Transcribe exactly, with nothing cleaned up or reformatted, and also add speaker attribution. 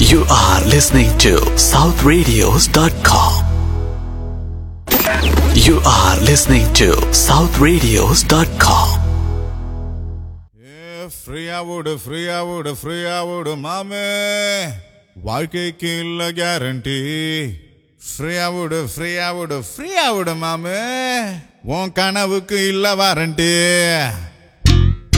Speaker 1: You are listening to south radios dot com. You are listening to south radios dot com.
Speaker 2: ஃப்ரீயா விடு ஃப்ரீயா விடு ஃப்ரீயா விடு மாமே, வாழ்க்கைக்கு இல்ல கேரண்டி. ஃப்ரீயா விடு ஃப்ரீயா விடு ஃப்ரீயா விடு மாமே, உன் கனவுக்கு இல்ல வாரண்டி.